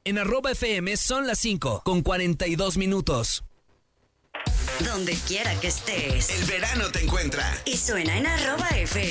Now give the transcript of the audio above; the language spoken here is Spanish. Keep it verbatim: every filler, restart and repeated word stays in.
En arroba F M son las cinco con cuarenta y dos minutos. Donde quiera que estés, el verano te encuentra. Y suena en arroba F M.